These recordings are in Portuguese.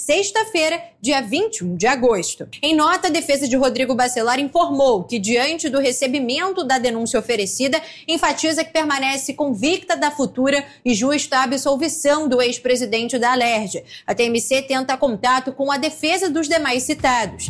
sexta-feira, dia 21 de agosto. Em nota, a defesa de Rodrigo Bacelar informou que, diante do recebimento da denúncia oferecida, enfatiza que permanece convicta da futura e justa absolvição do ex-presidente da Alerj. A TMC tenta contato com a defesa dos demais citados.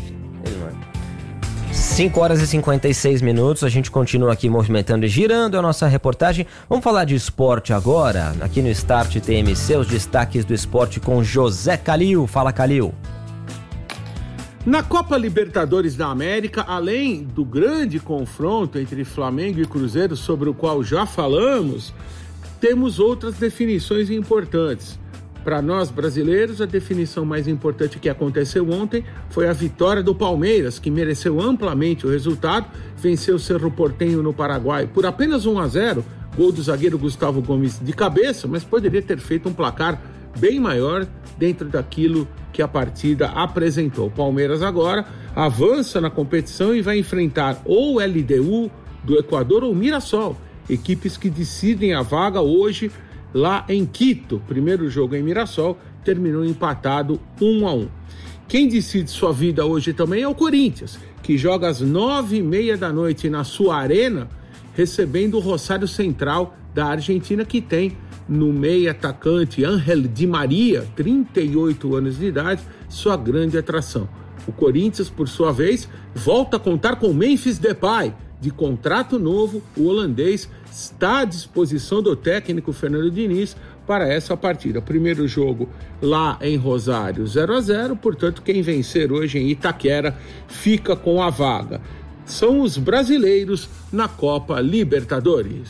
5 horas e 56 minutos, a gente continua aqui movimentando e girando a nossa reportagem. Vamos falar de esporte agora, aqui no Start TMC, os destaques do esporte com José Calil. Fala, Calil. Na Copa Libertadores da América, além do grande confronto entre Flamengo e Cruzeiro, sobre o qual já falamos, temos outras definições importantes. Para nós brasileiros, a definição mais importante que aconteceu ontem foi a vitória do Palmeiras, que mereceu amplamente o resultado, venceu o Cerro Porteño no Paraguai por apenas 1-0, gol do zagueiro Gustavo Gomes de cabeça, mas poderia ter feito um placar bem maior dentro daquilo que a partida apresentou. O Palmeiras agora avança na competição e vai enfrentar ou o LDU do Equador ou o Mirassol, equipes que decidem a vaga hoje lá em Quito. Primeiro jogo em Mirassol terminou empatado 1-1. Quem decide sua vida hoje também é o Corinthians, que joga às 9h30 da noite na sua arena, recebendo o Rosário Central da Argentina, que tem no meio atacante Ángel Di Maria, 38 anos de idade, sua grande atração. O Corinthians, por sua vez, volta a contar com Memphis Depay. De contrato novo, o holandês está à disposição do técnico Fernando Diniz para essa partida. Primeiro jogo lá em Rosário, 0-0, portanto, quem vencer hoje em Itaquera fica com a vaga. São os brasileiros na Copa Libertadores.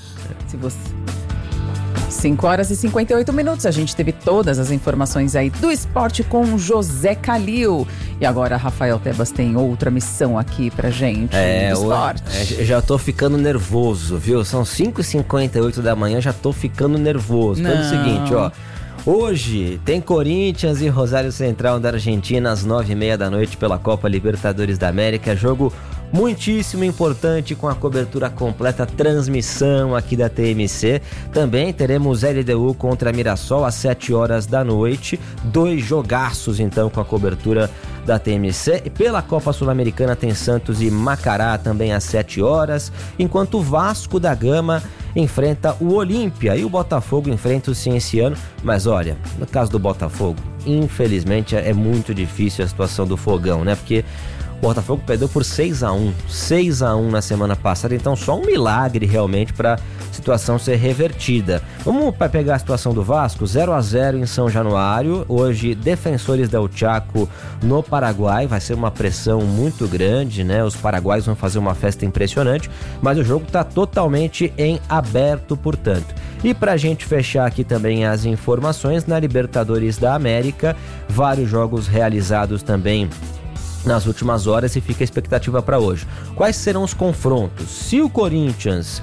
5 horas e 58 minutos, a gente teve todas as informações aí do esporte com José Calil. E agora Rafael Tebas tem outra missão aqui pra gente do esporte. Já tô ficando nervoso, viu? São 5h58 da manhã, já tô ficando nervoso. Pelo seguinte, ó. Hoje tem Corinthians e Rosário Central da Argentina às 9h30 da noite pela Copa Libertadores da América. Jogo muitíssimo importante com a cobertura completa, transmissão aqui da TMC. Também teremos LDU contra Mirassol às 7 horas da noite. 2 jogaços então com a cobertura da TMC. E pela Copa Sul-Americana tem Santos e Macará também às 7 horas. Enquanto o Vasco da Gama enfrenta o Olímpia e o Botafogo enfrenta o Cienciano. Mas olha, no caso do Botafogo, infelizmente é muito difícil a situação do Fogão, né? Porque o Botafogo perdeu por 6-1 na semana passada, então só um milagre realmente para a situação ser revertida. Vamos pegar a situação do Vasco, 0-0 em São Januário, hoje Defensores del Chaco no Paraguai, vai ser uma pressão muito grande, né? Os paraguaios vão fazer uma festa impressionante, mas o jogo está totalmente em aberto, portanto. E para a gente fechar aqui também as informações, na Libertadores da América, vários jogos realizados também nas últimas horas e fica a expectativa para hoje. Quais serão os confrontos? Se o Corinthians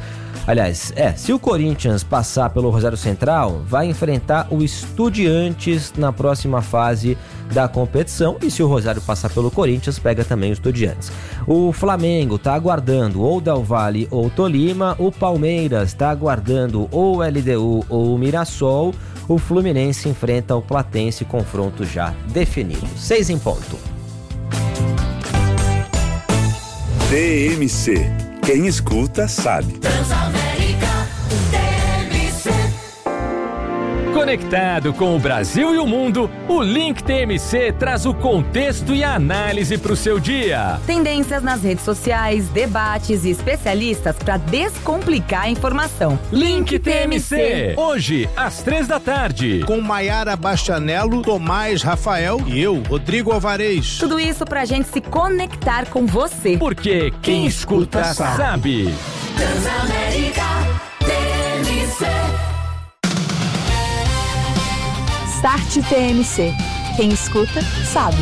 passar pelo Rosário Central, vai enfrentar o Estudiantes na próxima fase da competição, e se o Rosário passar pelo Corinthians, pega também o Estudiantes. O Flamengo está aguardando ou Del Valle ou Tolima, o Palmeiras está aguardando ou LDU ou Mirassol, o Fluminense enfrenta o Platense, confronto já definido. 6 em ponto. TMC. Quem escuta sabe. Conectado com o Brasil e o mundo, o Link TMC traz o contexto e a análise para o seu dia. Tendências nas redes sociais, debates e especialistas para descomplicar a informação. Link TMC, hoje às 3 da tarde. Com Maiara Bastianello, Tomás Rafael e eu, Rodrigo Alvarez. Tudo isso pra gente se conectar com você. Porque quem escuta sabe. Transamérica TMC. Start TMC. Quem escuta, sabe.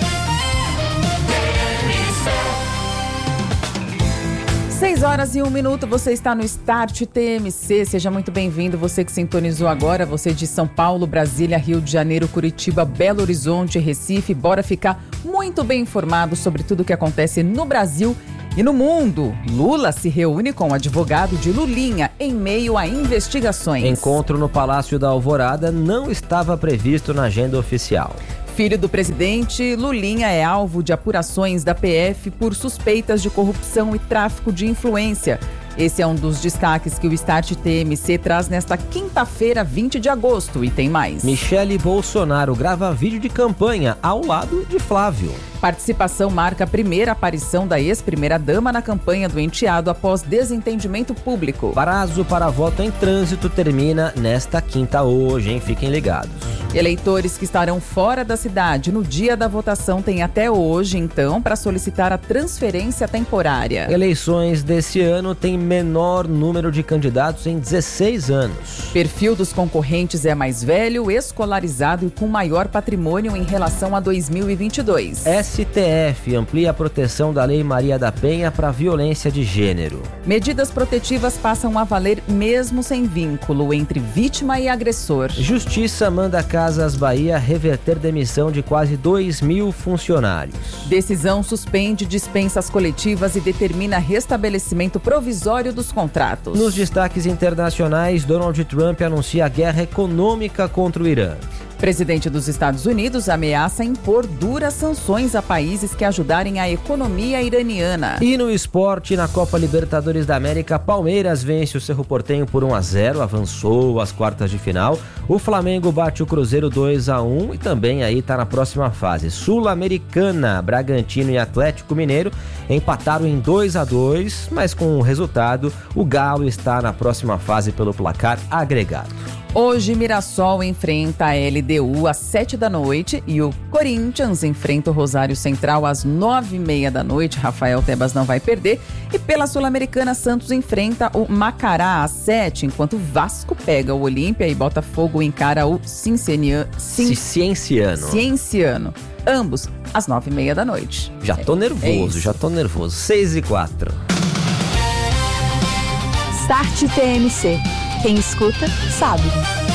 6 horas e 1 minuto, você está no Start TMC, seja muito bem-vindo, você que sintonizou agora, você de São Paulo, Brasília, Rio de Janeiro, Curitiba, Belo Horizonte, Recife, bora ficar muito bem informado sobre tudo o que acontece no Brasil e no mundo. Lula se reúne com o advogado de Lulinha em meio a investigações. Encontro no Palácio da Alvorada não estava previsto na agenda oficial. Filho do presidente, Lulinha é alvo de apurações da PF por suspeitas de corrupção e tráfico de influência. Esse é um dos destaques que o Start TMC traz nesta quinta-feira, 20 de agosto. E tem mais. Michele Bolsonaro grava vídeo de campanha ao lado de Flávio. Participação marca a primeira aparição da ex-primeira-dama na campanha do enteado após desentendimento público. Prazo para voto em trânsito termina nesta quinta hoje, hein? Fiquem ligados. Eleitores que estarão fora da cidade no dia da votação têm até hoje, então, para solicitar a transferência temporária. Eleições desse ano têm menor número de candidatos em 16 anos. Perfil dos concorrentes é mais velho, escolarizado e com maior patrimônio em relação a 2022. STF amplia a proteção da Lei Maria da Penha para violência de gênero. Medidas protetivas passam a valer mesmo sem vínculo entre vítima e agressor. Justiça manda Casas Bahia reverter demissão de quase 2.000 funcionários. Decisão suspende dispensas coletivas e determina restabelecimento provisório dos contratos. Nos destaques internacionais, Donald Trump anuncia a guerra econômica contra o Irã. Presidente dos Estados Unidos ameaça impor duras sanções a países que ajudarem a economia iraniana. E no esporte, na Copa Libertadores da América, Palmeiras vence o Cerro Porteño por 1-0, avançou às quartas de final. O Flamengo bate o Cruzeiro 2-1 e também aí está na próxima fase. Sul-Americana, Bragantino e Atlético Mineiro empataram em 2-2, mas com o resultado, o Galo está na próxima fase pelo placar agregado. Hoje, Mirassol enfrenta a LDU às 7 da noite e o Corinthians enfrenta o Rosário Central às 9h30 da noite. Rafael Tebas não vai perder. E pela Sul-Americana, Santos enfrenta o Macará às 7, enquanto Vasco pega o Olímpia e Botafogo encara o Cienciano. Ambos às 9h30 da noite. Já tô nervoso. 6h04. Start TMC. Quem escuta, sabe.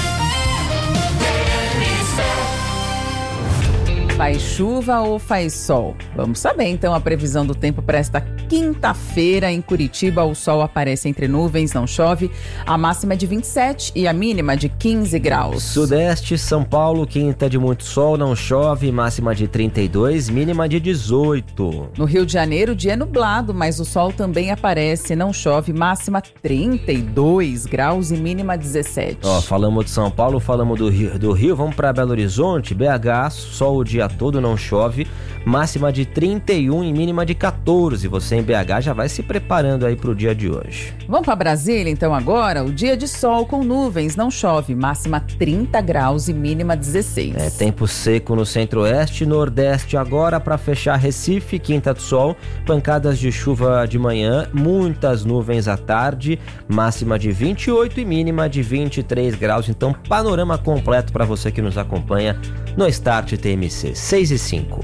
Faz chuva ou faz sol? Vamos saber então a previsão do tempo para esta quinta-feira em Curitiba. O sol aparece entre nuvens, não chove. A máxima é de 27 e a mínima de 15 graus. Sudeste, São Paulo, quinta de muito sol, não chove, máxima de 32, mínima de 18. No Rio de Janeiro, dia é nublado, mas o sol também aparece, não chove, máxima 32 graus e mínima 17. Falamos de São Paulo, falamos do Rio, vamos para Belo Horizonte, BH, sol o dia todo, não chove, máxima de 31 e mínima de 14. Você em BH já vai se preparando aí pro dia de hoje. Vamos para Brasília então agora, o dia de sol com nuvens, não chove, máxima 30 graus e mínima 16. Tempo seco no centro-oeste, nordeste agora para fechar Recife, quinta de sol, pancadas de chuva de manhã, muitas nuvens à tarde, máxima de 28 e mínima de 23 graus. Então, panorama completo para você que nos acompanha no Start TMC, 6h05.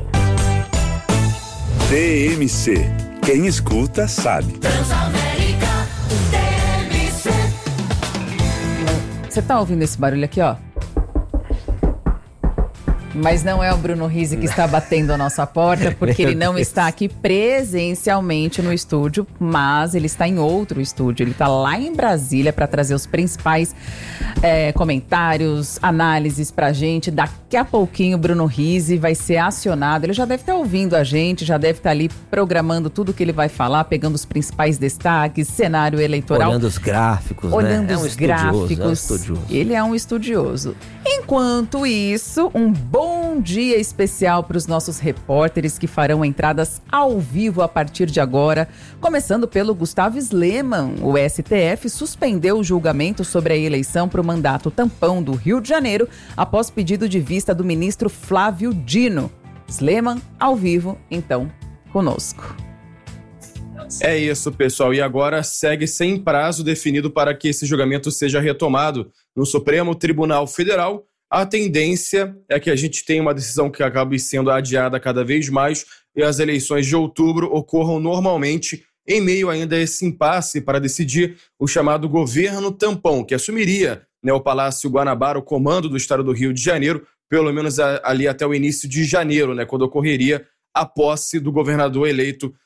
TMC. Quem escuta, sabe. Transamérica TMC. Você tá ouvindo esse barulho aqui, ó? Mas não é o Bruno Rizzi que está batendo a nossa porta, porque ele não está aqui presencialmente no estúdio, mas ele está em outro estúdio. Ele está lá em Brasília para trazer os principais comentários, análises pra gente. Daqui a pouquinho o Bruno Rizzi vai ser acionado. Ele já deve estar ouvindo a gente, já deve estar ali programando tudo que ele vai falar, pegando os principais destaques, cenário eleitoral. Olhando os gráficos, olhando né? os gráficos. Estudioso. Ele é um estudioso. Enquanto isso, um bom dia especial para os nossos repórteres que farão entradas ao vivo a partir de agora, começando pelo Gustavo Sleman. O STF suspendeu o julgamento sobre a eleição para o mandato tampão do Rio de Janeiro após pedido de vista do ministro Flávio Dino. Sleman, ao vivo, então, conosco. É isso, pessoal. E agora segue sem prazo definido para que esse julgamento seja retomado no Supremo Tribunal Federal. A tendência é que a gente tenha uma decisão que acabe sendo adiada cada vez mais e as eleições de outubro ocorram normalmente em meio ainda a esse impasse para decidir o chamado governo tampão, que assumiria o Palácio Guanabara, o comando do estado do Rio de Janeiro, pelo menos ali até o início de janeiro, quando ocorreria a posse do governador eleito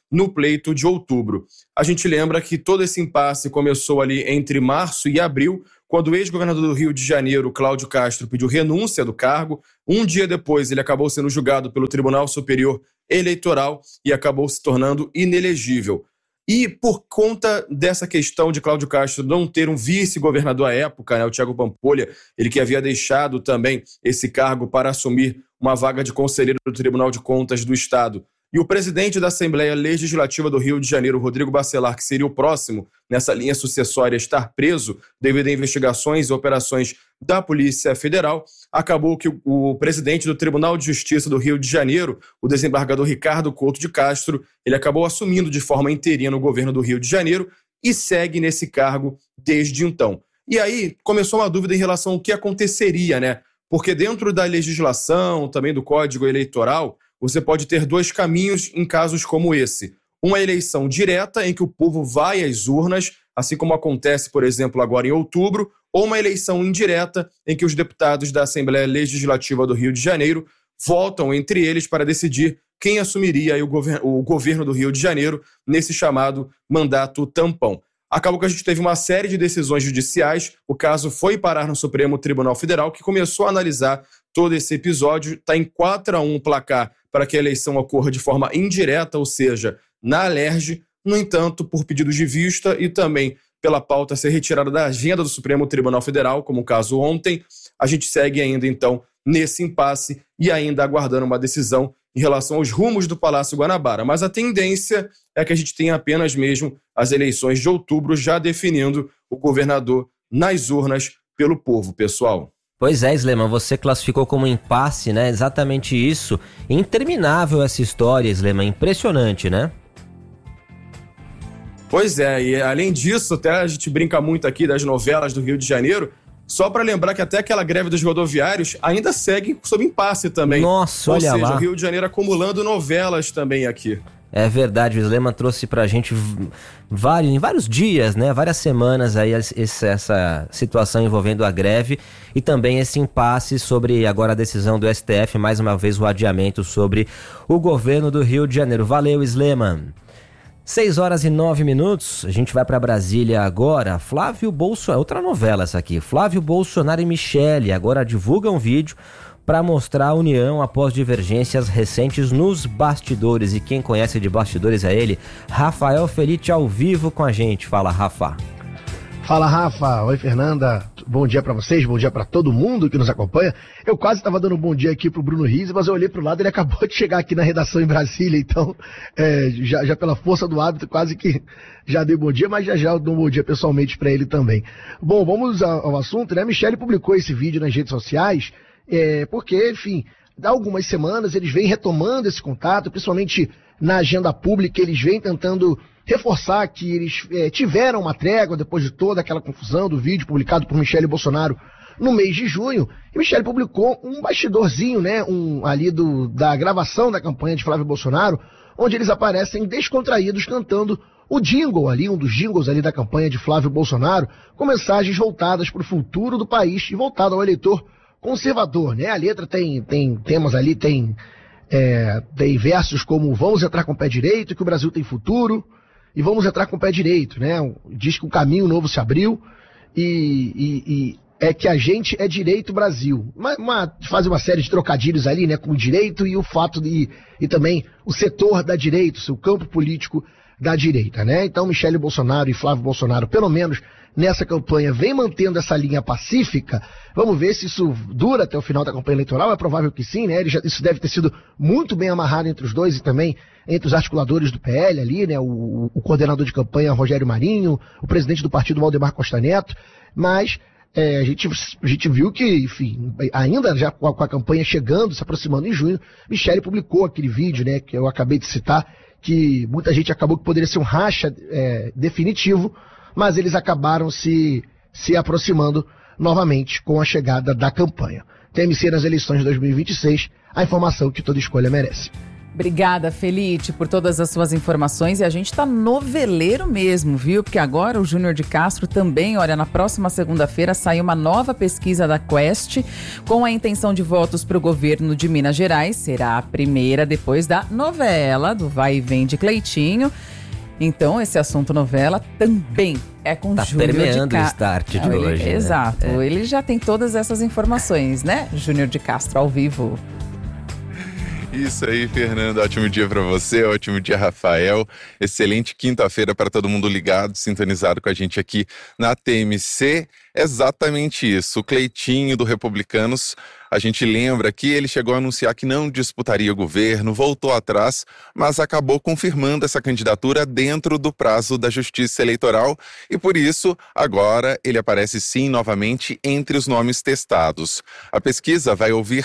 no pleito de outubro. A gente lembra que todo esse impasse começou ali entre março e abril, quando o ex-governador do Rio de Janeiro, Cláudio Castro, pediu renúncia do cargo. Um dia depois, ele acabou sendo julgado pelo Tribunal Superior Eleitoral e acabou se tornando inelegível. E por conta dessa questão de Cláudio Castro não ter um vice-governador à época, né, o Thiago Pampolha, ele que havia deixado também esse cargo para assumir uma vaga de conselheiro do Tribunal de Contas do Estado, e o presidente da Assembleia Legislativa do Rio de Janeiro, Rodrigo Bacelar, que seria o próximo nessa linha sucessória, estar preso devido a investigações e operações da Polícia Federal, acabou que o presidente do Tribunal de Justiça do Rio de Janeiro, o desembargador Ricardo Couto de Castro, ele acabou assumindo de forma interina o governo do Rio de Janeiro e segue nesse cargo desde então. E aí começou uma dúvida em relação ao que aconteceria, né? Porque dentro da legislação, também do Código Eleitoral, você pode ter dois caminhos em casos como esse. Uma eleição direta, em que o povo vai às urnas, assim como acontece, por exemplo, agora em outubro, ou uma eleição indireta, em que os deputados da Assembleia Legislativa do Rio de Janeiro votam entre eles para decidir quem assumiria aí o governo do Rio de Janeiro nesse chamado mandato tampão. Acabou que a gente teve uma série de decisões judiciais, o caso foi parar no Supremo Tribunal Federal, que começou a analisar todo esse episódio, está em 4-1 o placar para que a eleição ocorra de forma indireta, ou seja, na Alerj. No entanto, por pedidos de vista e também pela pauta ser retirada da agenda do Supremo Tribunal Federal, como o caso ontem, a gente segue ainda, então, nesse impasse e ainda aguardando uma decisão em relação aos rumos do Palácio Guanabara. Mas a tendência é que a gente tenha apenas mesmo as eleições de outubro já definindo o governador nas urnas pelo povo, pessoal. Pois é, Sleman, você classificou como impasse, né? Exatamente isso. Interminável essa história, Sleman, impressionante, né? Pois é, e além disso, até a gente brinca muito aqui das novelas do Rio de Janeiro, só para lembrar que até aquela greve dos rodoviários ainda segue sob impasse também. Nossa, olha lá. Ou seja, o Rio de Janeiro acumulando novelas também aqui. É verdade, o Sleman trouxe pra gente em vários dias, né, várias semanas aí essa situação envolvendo a greve e também esse impasse sobre agora a decisão do STF, mais uma vez o adiamento sobre o governo do Rio de Janeiro. Valeu, Sleman. 6h09, a gente vai para Brasília agora. Flávio Bolsonaro, outra novela essa aqui, Flávio Bolsonaro e Michele agora divulgam um vídeo para mostrar a união após divergências recentes nos bastidores. E quem conhece de bastidores é ele, Rafael Felite, ao vivo com a gente. Fala, Rafa. Fala, Rafa. Oi, Fernanda. Bom dia pra vocês, bom dia pra todo mundo que nos acompanha. Eu quase tava dando um bom dia aqui pro Bruno Rizzi, mas eu olhei pro lado e ele acabou de chegar aqui na redação em Brasília, então já pela força do hábito quase que já dei bom dia, mas já eu dou um bom dia pessoalmente pra ele também. Bom, vamos ao assunto, né? A Michele publicou esse vídeo nas redes sociais, porque, enfim, há algumas semanas eles vêm retomando esse contato, principalmente na agenda pública, eles vêm tentando reforçar que eles tiveram uma trégua depois de toda aquela confusão do vídeo publicado por Michele Bolsonaro no mês de junho. E Michele publicou um bastidorzinho, né, ali da gravação da campanha de Flávio Bolsonaro, onde eles aparecem descontraídos cantando o jingle ali, um dos jingles ali da campanha de Flávio Bolsonaro, com mensagens voltadas para o futuro do país e voltado ao eleitor conservador, né? A letra tem temas ali, tem versos como vamos entrar com o pé direito, que o Brasil tem futuro, e vamos entrar com o pé direito, né? Diz que o caminho novo se abriu e é que a gente é direito Brasil. Faz uma série de trocadilhos ali, né? Com o direito e o fato e também o setor da direita, o seu campo político da direita, né? Então Michele Bolsonaro e Flávio Bolsonaro, pelo menos nessa campanha, vem mantendo essa linha pacífica. Vamos ver se isso dura até o final da campanha eleitoral. É provável que sim, né? Isso deve ter sido muito bem amarrado entre os dois e também entre os articuladores do PL ali, né? O coordenador de campanha, Rogério Marinho, o presidente do partido, Valdemar Costa Neto. Mas a gente viu que, enfim, ainda já com a campanha chegando, se aproximando em junho, Michele publicou aquele vídeo, né? Que eu acabei de citar, que muita gente acabou que poderia ser um racha definitivo, mas eles acabaram se aproximando novamente com a chegada da campanha. TMC nas eleições de 2026, a informação que toda escolha merece. Obrigada, Felite, por todas as suas informações. E a gente tá noveleiro mesmo, viu? Porque agora o Júnior de Castro também, olha, na próxima segunda-feira sai uma nova pesquisa da Quest com a intenção de votos para o governo de Minas Gerais. Será a primeira depois da novela do Vai e Vem de Cleitinho. Então, esse assunto novela também é com o Júnior de Castro. Tá permeando o start de hoje, né? Exato. Ele já tem todas essas informações, né? Júnior de Castro, ao vivo. Isso aí, Fernando. Ótimo dia para você, ótimo dia, Rafael. Excelente quinta-feira para todo mundo ligado, sintonizado com a gente aqui na TMC. Exatamente isso. O Cleitinho do Republicanos, a gente lembra que ele chegou a anunciar que não disputaria o governo, voltou atrás, mas acabou confirmando essa candidatura dentro do prazo da Justiça Eleitoral e por isso agora ele aparece sim novamente entre os nomes testados. A pesquisa vai ouvir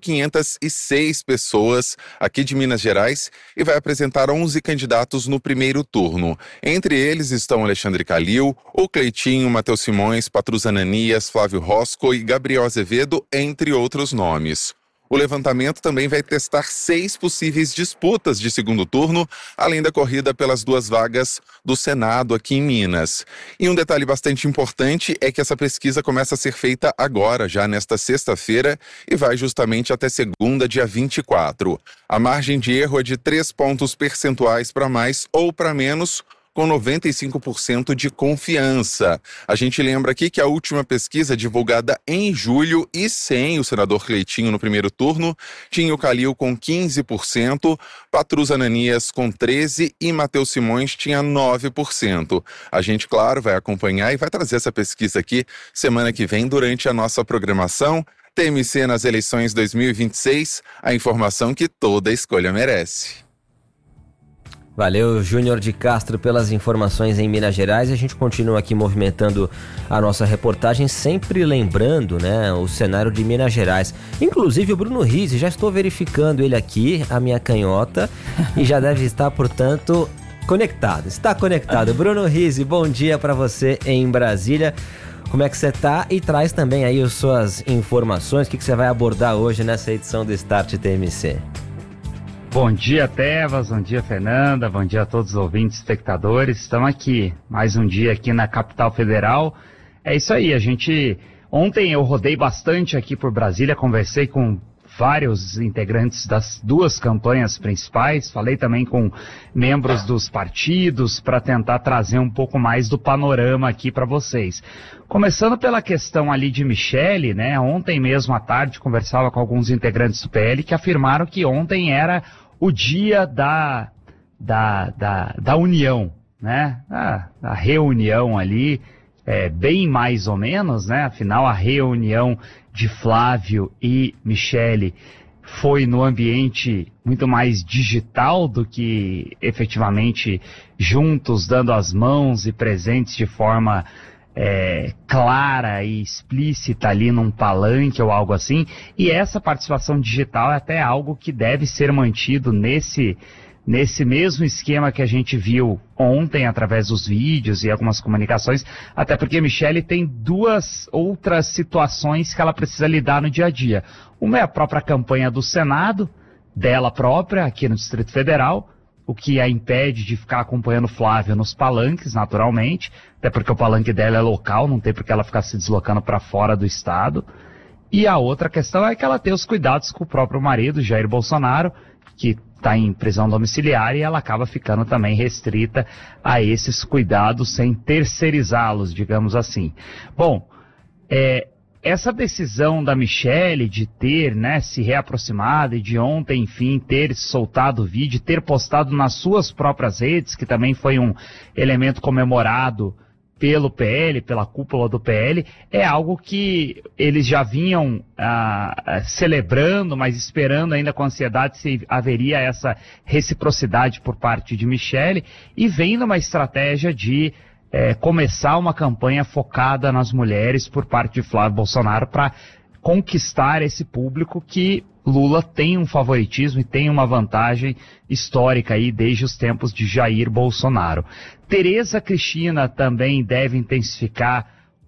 1.506 pessoas aqui de Minas Gerais e vai apresentar 11 candidatos no primeiro turno. Entre eles estão Alexandre Calil, o Cleitinho, Matheus Simões, Patrus Ananias, Flávio Rosco e Gabriel Azevedo, entre outros nomes. O levantamento também vai testar 6 possíveis disputas de segundo turno, além da corrida pelas 2 vagas do Senado aqui em Minas. E um detalhe bastante importante é que essa pesquisa começa a ser feita agora, já nesta sexta-feira, e vai justamente até segunda, dia 24. A margem de erro é de 3 pontos percentuais para mais ou para menos, com 95% de confiança. A gente lembra aqui que a última pesquisa, divulgada em julho e sem o senador Cleitinho no primeiro turno, tinha o Calil com 15%, Patrus Ananias com 13% e Matheus Simões tinha 9%. A gente, claro, vai acompanhar e vai trazer essa pesquisa aqui semana que vem durante a nossa programação. TMC nas eleições 2026, a informação que toda escolha merece. Valeu, Júnior de Castro, pelas informações em Minas Gerais. E a gente continua aqui movimentando a nossa reportagem, sempre lembrando, né, o cenário de Minas Gerais. Inclusive o Bruno Rizzi, já estou verificando ele aqui, a minha canhota, e já deve estar, portanto, conectado. Está conectado. Bruno Rizzi, bom dia para você em Brasília. Como é que você está? E traz também aí as suas informações, o que você vai abordar hoje nessa edição do Start TMC. Bom dia, Tevas, bom dia, Fernanda, bom dia a todos os ouvintes, espectadores. Estamos aqui, mais um dia aqui na capital federal. É isso aí, ontem eu rodei bastante aqui por Brasília, conversei com vários integrantes das 2 campanhas principais, falei também com membros dos partidos para tentar trazer um pouco mais do panorama aqui para vocês. Começando pela questão ali de Michele, né? Ontem mesmo à tarde conversava com alguns integrantes do PL que afirmaram que ontem era o dia da união, né? A reunião ali, bem mais ou menos, né? Afinal, a reunião de Flávio e Michele foi no ambiente muito mais digital do que efetivamente juntos, dando as mãos e presentes de forma clara e explícita ali num palanque ou algo assim. E essa participação digital é até algo que deve ser mantido nesse mesmo esquema que a gente viu ontem através dos vídeos e algumas comunicações, até porque Michele tem 2 outras situações que ela precisa lidar no dia a dia. Uma é a própria campanha do Senado, dela própria, aqui no Distrito Federal, o que a impede de ficar acompanhando Flávio nos palanques, naturalmente, até porque o palanque dela é local, não tem por que ela ficar se deslocando para fora do estado. E a outra questão é que ela tem os cuidados com o próprio marido, Jair Bolsonaro, que está em prisão domiciliar, e ela acaba ficando também restrita a esses cuidados sem terceirizá-los, digamos assim. Bom, essa decisão da Michele de ter, né, se reaproximado e de ontem, enfim, ter soltado o vídeo, ter postado nas suas próprias redes, que também foi um elemento comemorado pelo PL, pela cúpula do PL, é algo que eles já vinham celebrando, mas esperando ainda com ansiedade se haveria essa reciprocidade por parte de Michele, e vem numa estratégia de começar uma campanha focada nas mulheres por parte de Flávio Bolsonaro para conquistar esse público que Lula tem um favoritismo e tem uma vantagem histórica aí desde os tempos de Jair Bolsonaro. Tereza Cristina também deve intensificar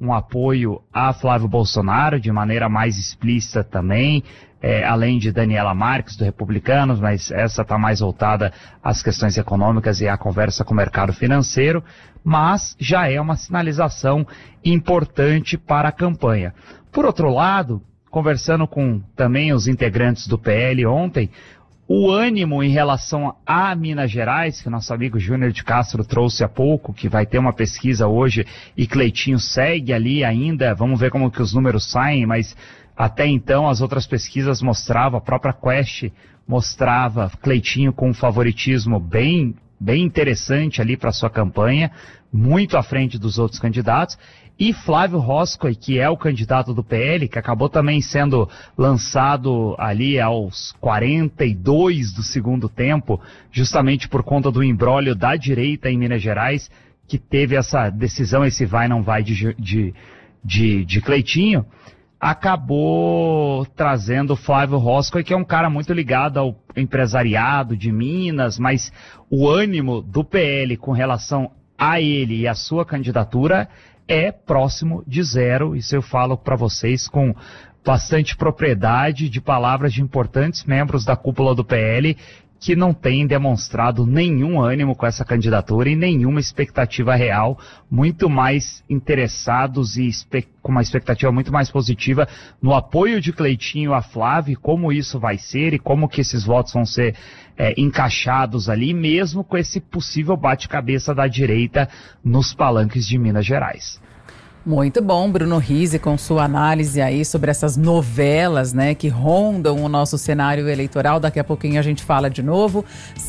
um apoio a Flávio Bolsonaro, de maneira mais explícita também, além de Daniela Marques, do Republicanos, mas essa está mais voltada às questões econômicas e à conversa com o mercado financeiro, mas já é uma sinalização importante para a campanha. Por outro lado, conversando com também os integrantes do PL ontem, o ânimo em relação a Minas Gerais, que nosso amigo Júnior de Castro trouxe há pouco, que vai ter uma pesquisa hoje e Cleitinho segue ali ainda, vamos ver como que os números saem, mas até então as outras pesquisas mostravam, a própria Quest mostrava Cleitinho com um favoritismo bem interessante ali para sua campanha, muito à frente dos outros candidatos. E Flávio Roscoe, que é o candidato do PL, que acabou também sendo lançado ali aos 42 do segundo tempo, justamente por conta do imbróglio da direita em Minas Gerais, que teve essa decisão, esse vai não vai de Cleitinho, acabou trazendo Flávio Roscoe, que é um cara muito ligado ao empresariado de Minas, mas o ânimo do PL com relação a ele e a sua candidatura é próximo de zero. Isso eu falo para vocês com bastante propriedade, de palavras de importantes membros da cúpula do PL, que não têm demonstrado nenhum ânimo com essa candidatura e nenhuma expectativa real, muito mais interessados e com uma expectativa muito mais positiva no apoio de Cleitinho a Flávio, como isso vai ser e como que esses votos vão ser encaixados ali, mesmo com esse possível bate-cabeça da direita nos palanques de Minas Gerais. Muito bom, Bruno Rizzi, com sua análise aí sobre essas novelas, né, que rondam o nosso cenário eleitoral. Daqui a pouquinho a gente fala de novo.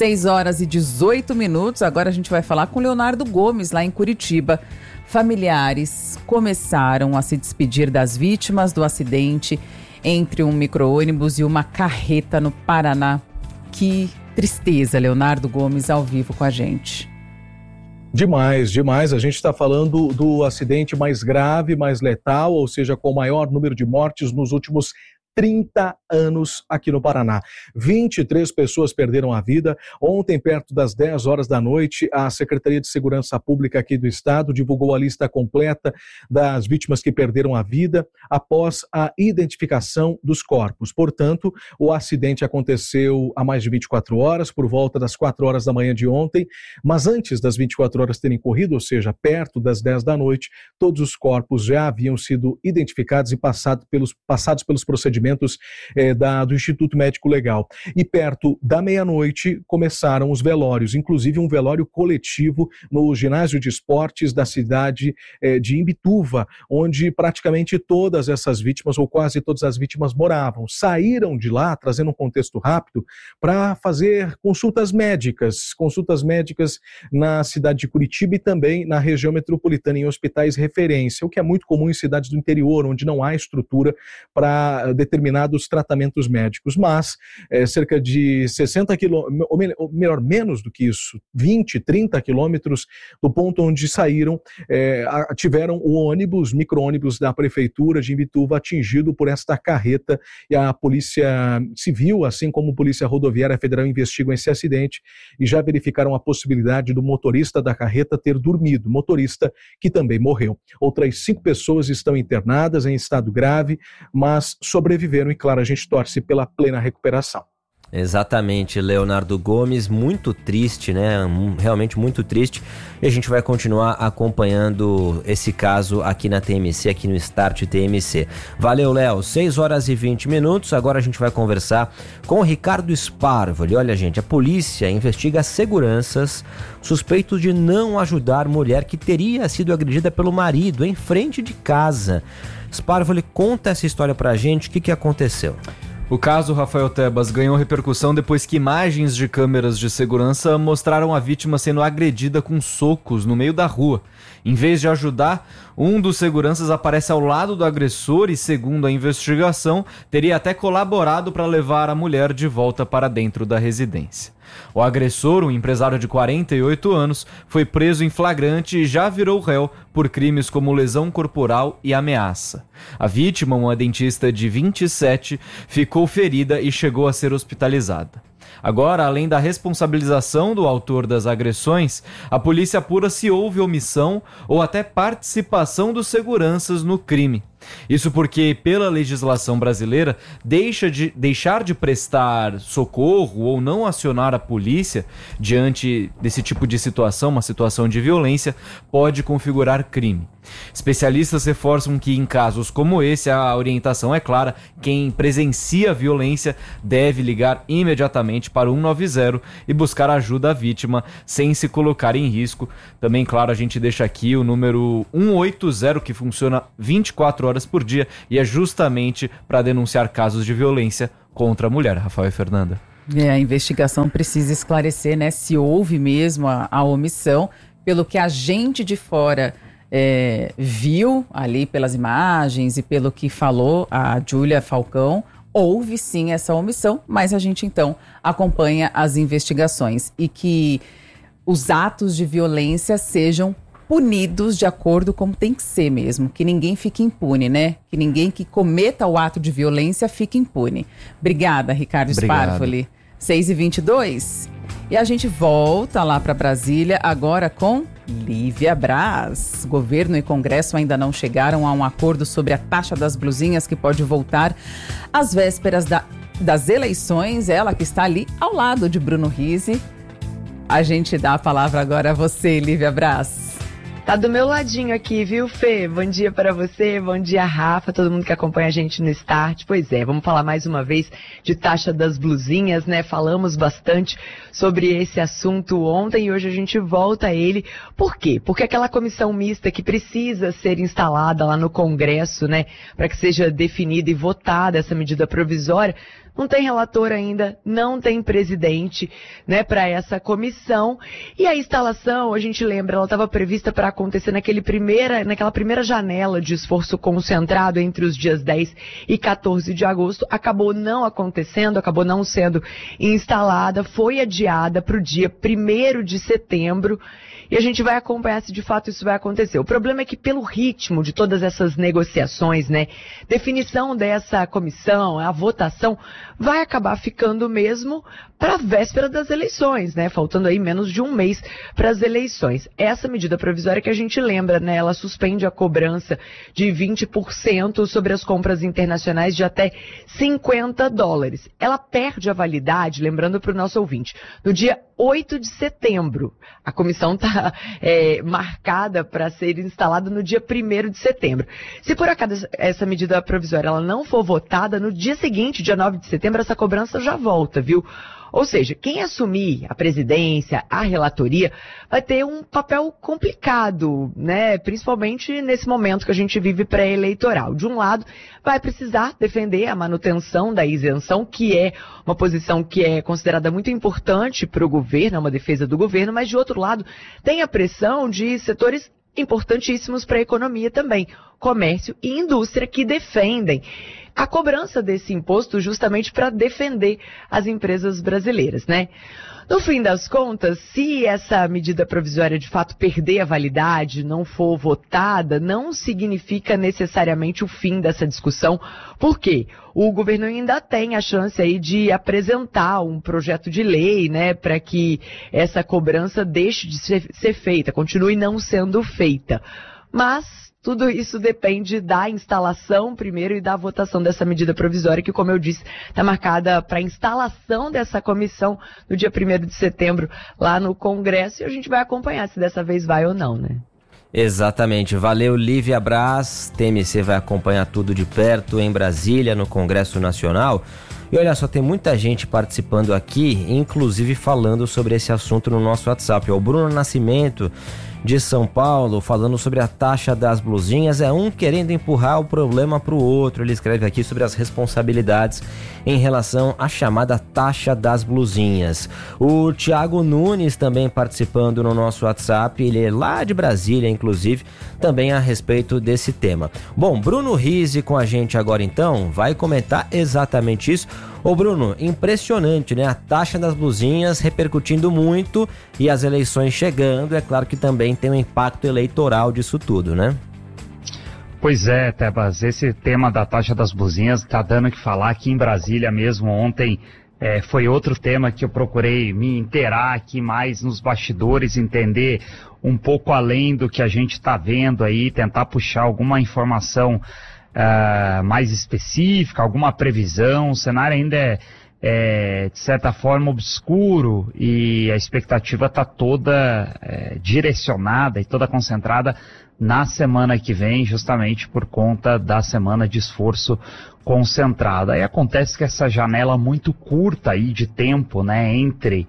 6h18. Agora a gente vai falar com Leonardo Gomes, lá em Curitiba. Familiares começaram a se despedir das vítimas do acidente entre um micro-ônibus e uma carreta no Paraná. Que tristeza, Leonardo Gomes ao vivo com a gente. Demais, demais. A gente está falando do acidente mais grave, mais letal, ou seja, com o maior número de mortes nos últimos 30 anos aqui no Paraná. 23 pessoas perderam a vida. Ontem, perto das 10 horas da noite, a Secretaria de Segurança Pública aqui do estado divulgou a lista completa das vítimas que perderam a vida após a identificação dos corpos. Portanto, o acidente aconteceu há mais de 24 horas, por volta das 4 horas da manhã de ontem, mas antes das 24 horas terem corrido, ou seja, perto das 10 da noite, todos os corpos já haviam sido identificados e passados pelos procedimentos do Instituto Médico Legal. E perto da meia-noite começaram os velórios, inclusive um velório coletivo no ginásio de esportes da cidade de Imbituva, onde praticamente todas essas vítimas, ou quase todas as vítimas, moravam. Saíram de lá, trazendo um contexto rápido, para fazer consultas médicas na cidade de Curitiba e também na região metropolitana, em hospitais referência, o que é muito comum em cidades do interior, onde não há estrutura para determinados tratamentos médicos, mas cerca de 60 quilômetros, ou melhor, menos do que isso, 20, 30 quilômetros do ponto onde saíram, tiveram o micro-ônibus da Prefeitura de Imbituva atingido por esta carreta, e a Polícia Civil, assim como a Polícia Rodoviária Federal, investigam esse acidente e já verificaram a possibilidade do motorista da carreta ter dormido, motorista que também morreu. Outras 5 pessoas estão internadas em estado grave, mas sobreviveram e, claro, a gente torce pela plena recuperação. Exatamente, Leonardo Gomes, muito triste, né? Realmente muito triste. E a gente vai continuar acompanhando esse caso aqui na TMC, aqui no Start TMC. Valeu, Léo. 6h20. Agora a gente vai conversar com o Ricardo Sparvoli. Olha, gente, a polícia investiga seguranças suspeitos de não ajudar mulher que teria sido agredida pelo marido em frente de casa. Sparvoli, conta essa história pra gente, o que aconteceu? O caso, Rafael Tebas, ganhou repercussão depois que imagens de câmeras de segurança mostraram a vítima sendo agredida com socos no meio da rua. Em vez de ajudar, um dos seguranças aparece ao lado do agressor e, segundo a investigação, teria até colaborado para levar a mulher de volta para dentro da residência. O agressor, um empresário de 48 anos, foi preso em flagrante e já virou réu por crimes como lesão corporal e ameaça. A vítima, uma dentista de 27, ficou ficou ferida e chegou a ser hospitalizada. Agora, além da responsabilização do autor das agressões, a polícia apura se houve omissão ou até participação dos seguranças no crime. Isso porque, pela legislação brasileira, deixar de prestar socorro ou não acionar a polícia diante desse tipo de situação, uma situação de violência, pode configurar crime. Especialistas reforçam que, em casos como esse, a orientação é clara: quem presencia a violência deve ligar imediatamente para o 190 e buscar ajuda à vítima sem se colocar em risco. Também, claro, a gente deixa aqui o número 180, que funciona 24 horas por dia e é justamente para denunciar casos de violência contra a mulher. Rafael e Fernanda. A investigação precisa esclarecer, né, se houve mesmo a omissão. Pelo que a gente de fora viu ali pelas imagens e pelo que falou a Júlia Falcão, houve sim essa omissão, mas a gente então acompanha as investigações e que os atos de violência sejam punidos de acordo como tem que ser mesmo, que ninguém fique impune, né? Que ninguém que cometa o ato de violência fique impune. Obrigada, Ricardo Sparfoli. 6h22. E a gente volta lá para Brasília agora com Lívia Braz. Governo e Congresso ainda não chegaram a um acordo sobre a taxa das blusinhas, que pode voltar às vésperas das eleições. Ela que está ali ao lado de Bruno Rizzi. A gente dá a palavra agora a você, Lívia Braz. Tá do meu ladinho aqui, viu, Fê? Bom dia para você, bom dia, Rafa, todo mundo que acompanha a gente no Start. Pois é, vamos falar mais uma vez de taxa das blusinhas, né? Falamos bastante sobre esse assunto ontem e hoje a gente volta a ele. Por quê? Porque aquela comissão mista que precisa ser instalada lá no Congresso, né? Para que seja definida e votada essa medida provisória, não tem relator ainda, não tem presidente, né, para essa comissão. E a instalação, a gente lembra, ela estava prevista para acontecer naquela primeira janela de esforço concentrado entre os dias 10 e 14 de agosto. Acabou não acontecendo, acabou não sendo instalada, foi adiada para o dia 1º de setembro. E a gente vai acompanhar se de fato isso vai acontecer. O problema é que pelo ritmo de todas essas negociações, né, definição dessa comissão, a votação, vai acabar ficando mesmo para a véspera das eleições, né, faltando aí menos de um mês para as eleições. Essa medida provisória que a gente lembra, né, ela suspende a cobrança de 20% sobre as compras internacionais de até $50. Ela perde a validade, lembrando para o nosso ouvinte, no dia 8 de setembro. A comissão está marcada para ser instalada no dia 1º de setembro. Se por acaso essa medida provisória ela não for votada, no dia seguinte, dia 9 de setembro, essa cobrança já volta, viu? Ou seja, quem assumir a presidência, a relatoria, vai ter um papel complicado, né? Principalmente nesse momento que a gente vive pré-eleitoral. De um lado, vai precisar defender a manutenção da isenção, que é uma posição que é considerada muito importante para o governo, é uma defesa do governo, mas de outro lado, tem a pressão de setores importantíssimos para a economia também, comércio e indústria, que defendem a cobrança desse imposto justamente para defender as empresas brasileiras, né? No fim das contas, se essa medida provisória de fato perder a validade, não for votada, não significa necessariamente o fim dessa discussão. Por quê? O governo ainda tem a chance aí de apresentar um projeto de lei, né, para que essa cobrança deixe de ser feita, continue não sendo feita. Mas tudo isso depende da instalação primeiro e da votação dessa medida provisória, que, como eu disse, está marcada para a instalação dessa comissão no dia 1º de setembro lá no Congresso. E a gente vai acompanhar se dessa vez vai ou não, né? Exatamente. Valeu, Lívia Braz. TMC vai acompanhar tudo de perto em Brasília, no Congresso Nacional. E olha só, tem muita gente participando aqui, inclusive falando sobre esse assunto no nosso WhatsApp. O Bruno Nascimento, de São Paulo, falando sobre a taxa das blusinhas, um querendo empurrar o problema para o outro. Ele escreve aqui sobre as responsabilidades em relação à chamada taxa das blusinhas. O Thiago Nunes também participando no nosso WhatsApp, ele é lá de Brasília, inclusive, também a respeito desse tema. Bom, Bruno Rizzi com a gente agora então, vai comentar exatamente isso. Ô Bruno, impressionante, né? A taxa das blusinhas repercutindo muito e as eleições chegando, é claro que também tem um impacto eleitoral disso tudo, né? Pois é, Tebas, esse tema da taxa das blusinhas está dando o que falar. Aqui em Brasília mesmo ontem foi outro tema que eu procurei me inteirar aqui mais nos bastidores, entender um pouco além do que a gente está vendo aí, tentar puxar alguma informação mais específica, alguma previsão. O cenário ainda é de certa forma obscuro e a expectativa está toda direcionada e toda concentrada na semana que vem, justamente por conta da semana de esforço concentrado. Aí acontece que essa janela muito curta aí de tempo, né, entre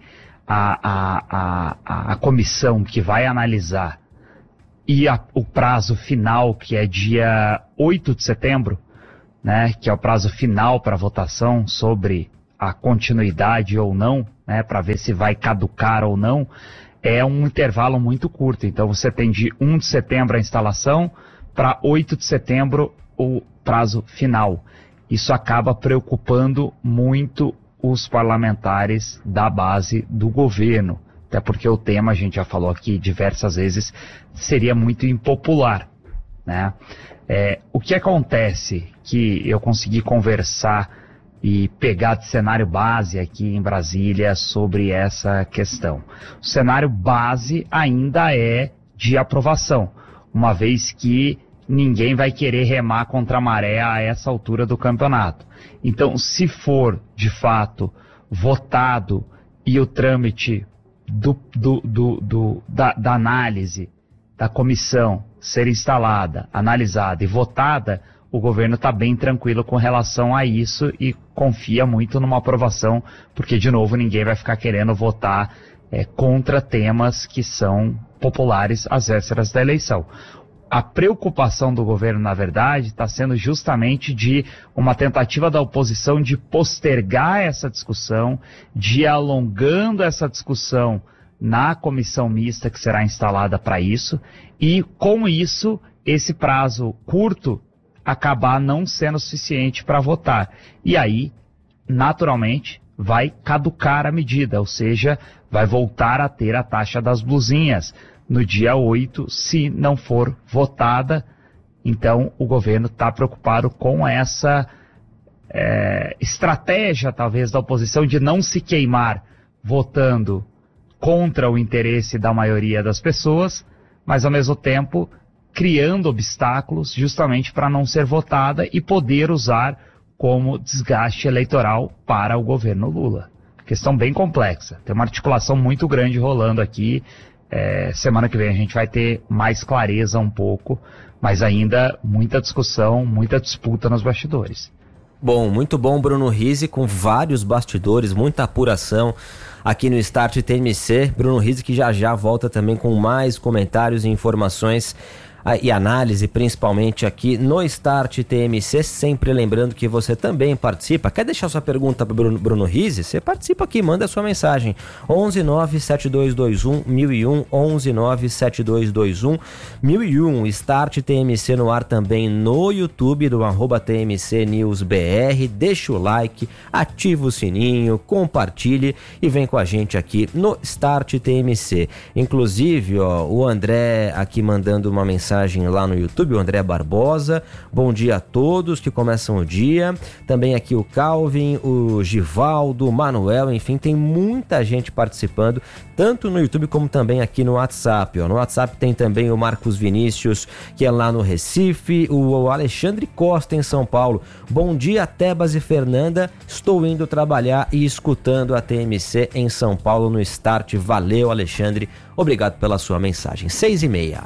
a comissão que vai analisar e o prazo final, que é dia 8 de setembro, né, que é o prazo final para votação sobre a continuidade ou não, né, para ver se vai caducar ou não, é um intervalo muito curto. Então você tem de 1 de setembro a instalação para 8 de setembro o prazo final. Isso acaba preocupando muito os parlamentares da base do governo, até porque o tema, a gente já falou aqui diversas vezes, seria muito impopular, né? O que acontece que eu consegui conversar e pegar de cenário base aqui em Brasília sobre essa questão. O cenário base ainda é de aprovação, uma vez que ninguém vai querer remar contra a maré a essa altura do campeonato. Então, se for, de fato, votado e o trâmite da análise da comissão ser instalada, analisada e votada, o governo está bem tranquilo com relação a isso e confia muito numa aprovação, porque, de novo, ninguém vai ficar querendo votar contra temas que são populares às vésperas da eleição. A preocupação do governo, na verdade, está sendo justamente de uma tentativa da oposição de postergar essa discussão, de ir alongando essa discussão na comissão mista que será instalada para isso, e com isso, esse prazo curto acabar não sendo suficiente para votar. E aí, naturalmente, vai caducar a medida, ou seja, vai voltar a ter a taxa das blusinhas no dia 8, se não for votada. Então, o governo está preocupado com essa estratégia, talvez, da oposição de não se queimar votando contra o interesse da maioria das pessoas, mas, ao mesmo tempo, criando obstáculos justamente para não ser votada e poder usar como desgaste eleitoral para o governo Lula. Questão bem complexa, tem uma articulação muito grande rolando aqui. Semana que vem a gente vai ter mais clareza um pouco, mas ainda muita discussão, muita disputa nos bastidores. Bom, muito bom, Bruno Rizzi, com vários bastidores, muita apuração aqui no Start TMC. Bruno Rizzi que já volta também com mais comentários e informações e análise, principalmente aqui no Start TMC, sempre lembrando que você também participa. Quer deixar sua pergunta para o Bruno Rizzi? Você participa aqui, manda a sua mensagem, 11972211001, 11972211001, Start TMC no ar também no YouTube do @TMC News BR. Deixa o like, ativa o sininho, compartilhe e vem com a gente aqui no Start TMC. Inclusive, o André aqui mandando uma mensagem lá no YouTube, o André Barbosa. Bom dia a todos que começam o dia. Também aqui o Calvin, o Givaldo, o Manuel, enfim, tem muita gente participando, tanto no YouTube como também aqui no WhatsApp. No WhatsApp tem também o Marcos Vinícius, que é lá no Recife, o Alexandre Costa em São Paulo. Bom dia, Tebas e Fernanda. Estou indo trabalhar e escutando a TMC em São Paulo no Start. Valeu, Alexandre. Obrigado pela sua mensagem. 6h30.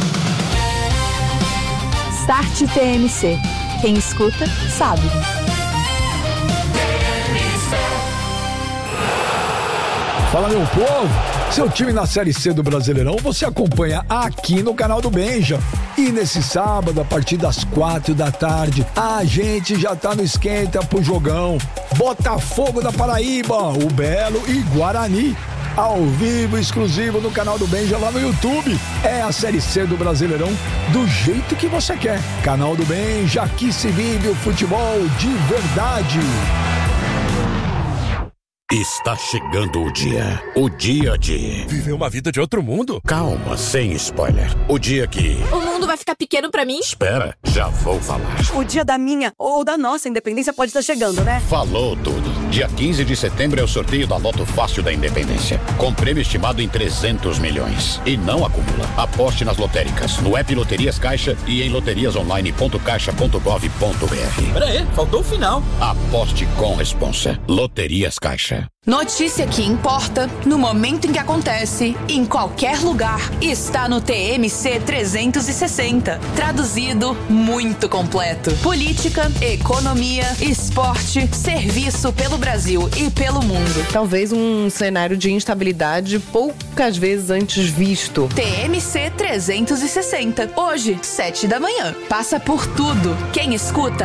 Start TMC. Quem escuta, sabe. Fala, meu povo! Seu time na Série C do Brasileirão você acompanha aqui no canal do Benja. E nesse sábado, a partir das 4 da tarde, a gente já tá no esquenta pro jogão. Botafogo da Paraíba, o Belo e Guarani. Ao vivo, exclusivo no canal do Benja lá no YouTube. É a Série C do Brasileirão do jeito que você quer. Canal do Benja, aqui se vive o futebol de verdade. Está chegando o dia de... Viver uma vida de outro mundo? Calma, sem spoiler. O dia que... O mundo vai ficar pequeno pra mim? Espera, já vou falar. O dia da minha ou da nossa independência pode estar chegando, né? Falou tudo. Dia 15 de setembro é o sorteio da Loto Fácil da Independência. Com prêmio estimado em 300 milhões. E não acumula. Aposte nas lotéricas, no app Loterias Caixa e em loteriasonline.caixa.gov.br. Pera aí, faltou o final. Aposte com responsa. Loterias Caixa. Notícia que importa, no momento em que acontece, em qualquer lugar, está no TMC 360. Traduzido, muito completo. Política, economia, esporte, serviço pelo Brasil e pelo mundo. Talvez um cenário de instabilidade poucas vezes antes visto. TMC 360. Hoje, 7 da manhã. Passa por tudo. Quem escuta